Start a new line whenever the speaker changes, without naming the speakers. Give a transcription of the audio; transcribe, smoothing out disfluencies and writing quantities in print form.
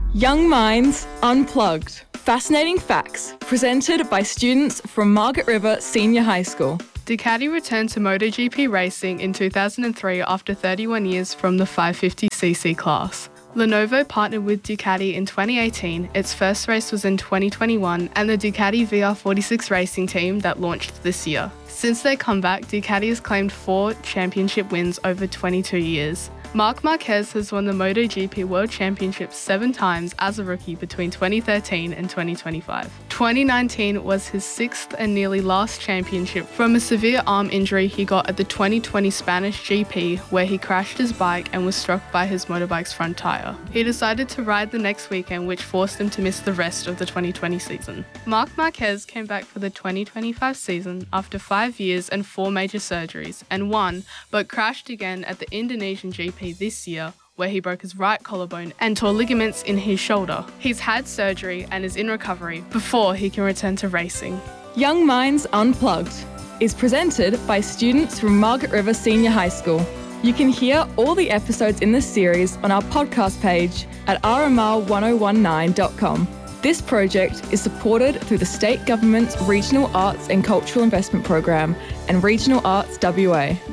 Young Minds Unplugged. Fascinating facts presented by students from Margaret River Senior High School.
Ducati returned to MotoGP racing in 2003 after 31 years from the 550cc class. Lenovo partnered with Ducati in 2018, its first race was in 2021, and the Ducati VR46 racing team that launched this year. Since their comeback, Ducati has claimed 4 championship wins over 22 years. Marc Marquez has won the MotoGP World Championship 7 times as a rookie between 2013 and 2025. 2019 was his 6th and nearly last championship from a severe arm injury he got at the 2020 Spanish GP, where he crashed his bike and was struck by his motorbike's front tyre. He decided to ride the next weekend, which forced him to miss the rest of the 2020 season. Marc Marquez came back for the 2025 season after 5 years and 4 major surgeries, and won, but crashed again at the Indonesian GP this year, where he broke his right collarbone and tore ligaments in his shoulder. He's had surgery and is in recovery before he can return to racing.
Young Minds Unplugged is presented by students from Margaret River Senior High School. You can hear all the episodes in this series on our podcast page at rmr1019.com. This project is supported through the State Government's Regional Arts and Cultural Investment Program and Regional Arts WA.